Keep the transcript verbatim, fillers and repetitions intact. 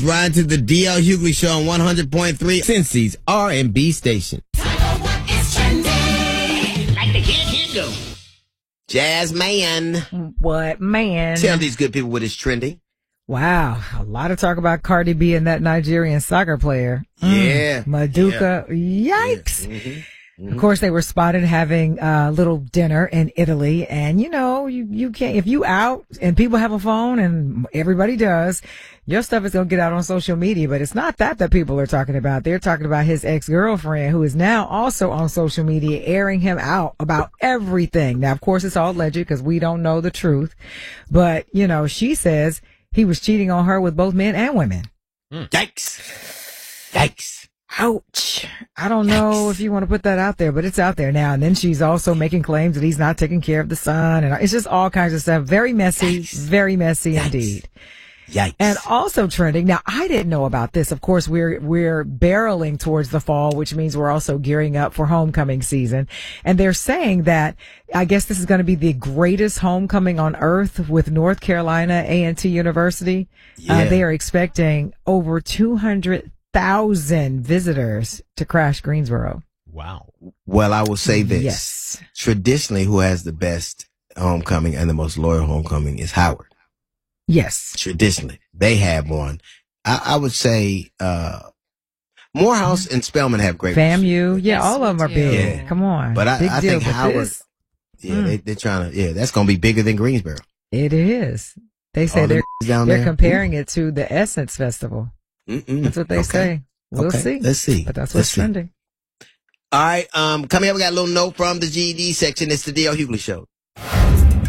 Ride to the D L Hughley Show on one hundred point three, Cincy's R and B station. What is trending? Like the kid, here go. Jazz man. What man? Tell these good people what is trending. Wow. A lot of talk about Cardi B and that Nigerian soccer player. Yeah. Mm, Maduka. Yeah. Yikes. Yeah. Mm-hmm. Of course, they were spotted having a little dinner in Italy. And, you know, you, you can't, if you out and people have a phone and everybody does, your stuff is going to get out on social media. But it's not that that people are talking about. They're talking about his ex-girlfriend, who is now also on social media, airing him out about everything. Now, of course, it's all alleged because we don't know the truth. But, you know, she says he was cheating on her with both men and women. Mm. Yikes. Yikes. Ouch. I don't know if you want to put that out there, but it's out there now. And then she's also making claims that he's not taking care of the son. And it's just all kinds of stuff. Very messy, Yikes. very messy Yikes. indeed. Yikes. And also trending. Now, I didn't know about this. Of course, we're, we're barreling towards the fall, which means we're also gearing up for homecoming season. And they're saying that, I guess this is going to be the greatest homecoming on earth with North Carolina A and T University. Yeah. Uh, they are expecting over two hundred thousand visitors to crash Greensboro. Wow. Well, I will say this. Yes. Traditionally, who has the best homecoming and the most loyal homecoming is Howard. Yes. Traditionally. They have one. I, I would say, uh, Morehouse and Spelman have great FAMU. Yeah, yes, all of them are big. Yeah. Come on. But I, I think Howard, this. yeah, mm. they, they're trying to, yeah, that's going to be bigger than Greensboro. It is. They say all they're, the down they're there. comparing mm. it to the Essence Festival. Mm-mm. That's what they okay. say. We'll okay. see. Let's see. But that's Let's what's see. trending. All right. Um, coming up, we got a little note from the G E D section. It's the D L Hughley Show.